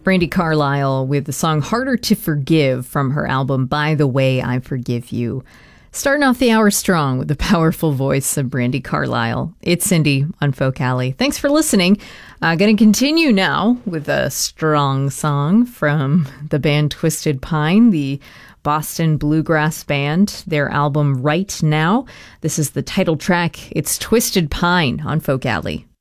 Brandi Carlile with the song Harder to Forgive from her album By the Way I Forgive You. Starting off the hour strong with the powerful voice of Brandi Carlile. It's Cindy on Folk Alley. Thanks for listening. Going to continue now with a strong song from the band Twisted Pine, the Boston bluegrass band, their album Right Now. This is the title track. It's Twisted Pine on Folk Alley.